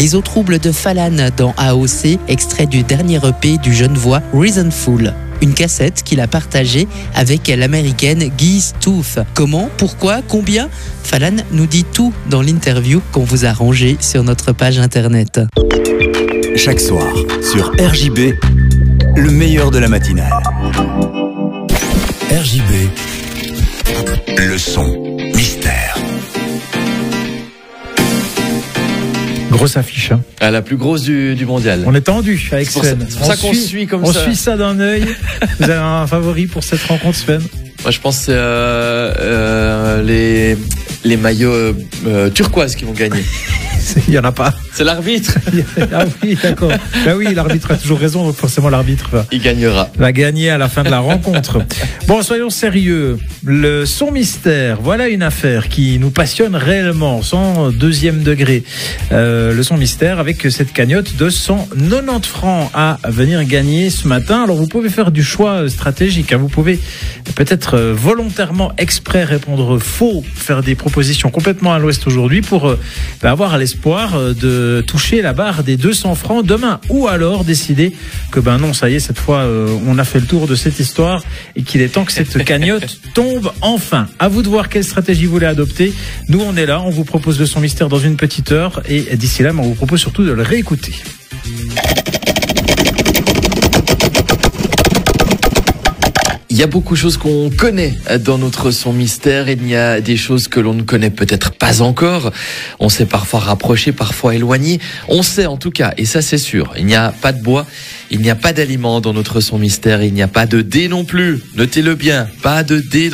Les eaux troubles de Falan dans AOC, extrait du dernier EP du Genevois Reasonful. Une cassette qu'il a partagée avec l'américaine Guy Stouff. Comment, pourquoi, combien ? Falan nous dit tout dans l'interview qu'on vous a rangée sur notre page internet. Chaque soir, sur RJB, le meilleur de la matinale. RJB, le son mystère. Grosse affiche. Hein. Ah, la plus grosse du mondial. On est tendu avec Sven. C'est pour ça qu'on suit comme ça. On suit ça d'un œil. Vous avez un favori pour cette rencontre, Sven ? Moi, je pense que c'est les maillots turquoises qui vont gagner. Il n'y en a pas. C'est l'arbitre. Ah oui, d'accord. Ben oui, l'arbitre a toujours raison, donc forcément l'arbitre il gagnera. Va gagner à la fin de la rencontre. Bon, soyons sérieux. Le son mystère, voilà une affaire qui nous passionne réellement, sans deuxième degré. Le son mystère avec cette cagnotte de 190 francs à venir gagner ce matin. Alors vous pouvez faire du choix stratégique. Vous pouvez peut-être volontairement exprès répondre faux, faire des propositions complètement à l'ouest aujourd'hui pour avoir l'espoir de toucher la barre des 200 francs demain, ou alors décider que non, ça y est, cette fois on a fait le tour de cette histoire et qu'il est temps que cette cagnotte tombe enfin. À vous de voir quelle stratégie vous voulez adopter. Nous on est là, on vous propose le son mystère dans une petite heure et d'ici là on vous propose surtout de le réécouter. Il y a beaucoup de choses qu'on connaît dans notre son mystère. Il y a des choses que l'on ne connaît peut-être pas encore. On s'est parfois rapproché, parfois éloigné. On sait en tout cas, et ça c'est sûr, il n'y a pas de bois, il n'y a pas d'aliments dans notre son mystère, il n'y a pas de dés non plus. Notez-le bien, pas de dés.